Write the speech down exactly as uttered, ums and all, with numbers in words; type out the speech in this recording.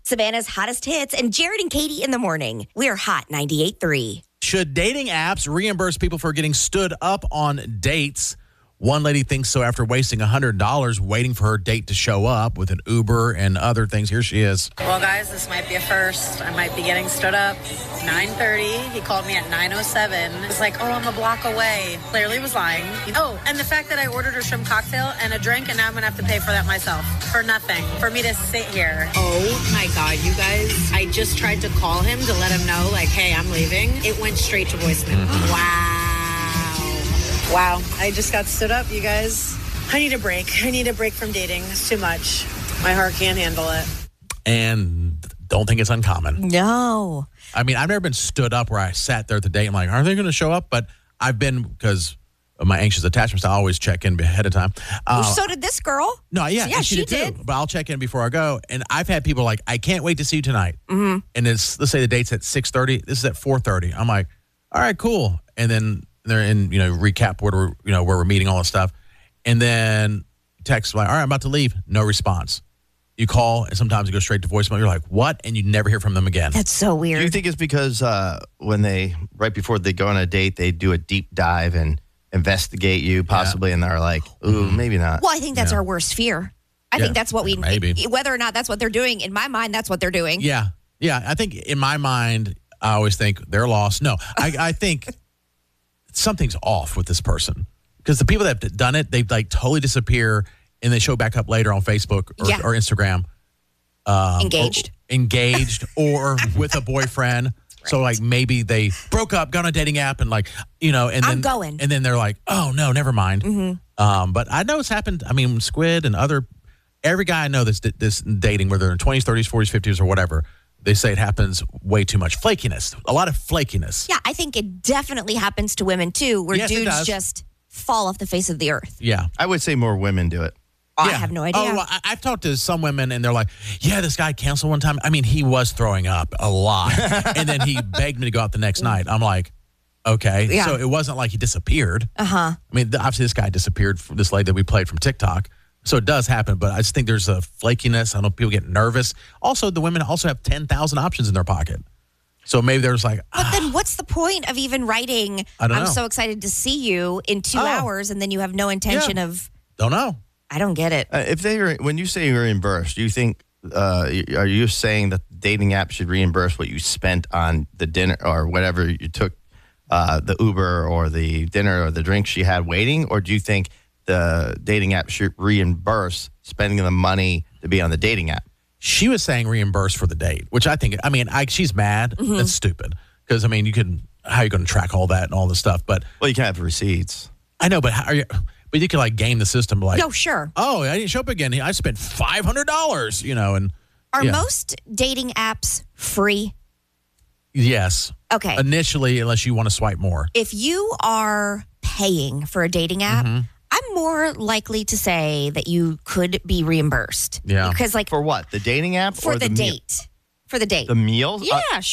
Savannah's hottest hits, and Jared and Katie in the morning. We're Hot ninety-eight point three. Should dating apps reimburse people for getting stood up on dates? One lady thinks so after wasting one hundred dollars waiting for her date to show up with an Uber and other things. Here she is. Well, guys, this might be a first. I might be getting stood up. nine thirty. He called me at nine oh seven. It's like, oh, I'm a block away. Clearly was lying. Oh, and the fact that I ordered a shrimp cocktail and a drink, and now I'm going to have to pay for that myself. For nothing. For me to sit here. Oh, my God, you guys. I just tried to call him to let him know, like, hey, I'm leaving. It went straight to voicemail. Mm-hmm. Wow. Wow. I just got stood up, you guys. I need a break. I need a break from dating. It's too much. My heart can't handle it. And don't think it's uncommon. No. I mean, I've never been stood up where I sat there at the date. I'm like, are they going to show up? But I've been, because of my anxious attachments, I always check in ahead of time. Uh, well, so did this girl. No, yeah. Yeah, she, she did, did. Too, but I'll check in before I go. And I've had people like, I can't wait to see you tonight. Mm-hmm. And it's, let's say the date's at six thirty. This is at four thirty. I'm like, all right, cool. And then they're in, you know, recap where we're, you know, where we're meeting, all that stuff. And then text like, all right, I'm about to leave. No response. You call, and sometimes it goes straight to voicemail. You're like, what? And you never hear from them again. That's so weird. Do you think it's because uh, when they, right before they go on a date, they do a deep dive and investigate you possibly, yeah. and they're like, ooh, mm-hmm. maybe not. Well, I think that's yeah. our worst fear. I yeah. think that's what we, maybe. Whether or not that's what they're doing, in my mind, that's what they're doing. Yeah. Yeah. I think in my mind, I always think they're lost. No, I, I think something's off with this person, because the people that have done it, they like totally disappear and they show back up later on Facebook or, yeah. or Instagram. Um, engaged. Or, engaged or with a boyfriend. Right. So like maybe they broke up, got on a dating app, and like, you know, and then I'm going. And then they're like, oh no, never mind. Mm-hmm. Um, but I know it's happened. I mean, Squid and other, every guy I know that's this dating, whether they're in twenties, thirties, forties, fifties, or whatever, they say it happens way too much. Flakiness. A lot of flakiness. Yeah, I think it definitely happens to women too, where yes, dudes just fall off the face of the earth. Yeah. I would say more women do it. Oh, yeah. I have no idea. Oh, well, I, I've talked to some women, and they're like, yeah, this guy canceled one time. I mean, he was throwing up a lot. And then he begged me to go out the next night. I'm like, okay. Yeah. So it wasn't like he disappeared. Uh-huh. I mean, obviously this guy disappeared from this lady that we played from TikTok. So it does happen, but I just think there's a flakiness. I know people get nervous. Also, the women also have ten thousand options in their pocket. So maybe there's like, But ah. then what's the point of even writing, I don't I'm know. so excited to see you in two Oh. hours, and then you have no intention Yeah. of, don't know. I don't get it. Uh, if they, re- when you say reimbursed, do you think, uh, are you saying that the dating app should reimburse what you spent on the dinner or whatever you took, uh, the Uber or the dinner or the drink she had waiting? Or do you think the dating app should reimburse spending the money to be on the dating app? She was saying reimburse for the date, which I think, I mean, I, she's mad. Mm-hmm. That's stupid. Because, I mean, you can, how are you going to track all that and all this stuff? But Well, you can have receipts. I know, but how are you, but you can like game the system like, No, sure. oh, I didn't show up again. I spent five hundred dollars, you know, and. Are yeah. most dating apps free? Yes. Okay. Initially, unless you want to swipe more. If you are paying for a dating app, Mm-hmm. I'm more likely to say that you could be reimbursed. Yeah. Because like For what? The dating app? for or the, the meal- date. For the date. The meals? Uh, yeah,